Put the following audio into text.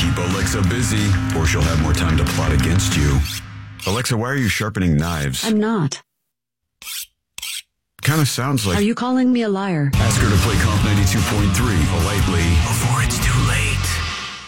Keep Alexa busy, or she'll have more time to plot against you. Alexa, why are you sharpening knives? I'm not. Kind of sounds like... Are you calling me a liar? Ask her to play Comp 92.3 politely before it's too late.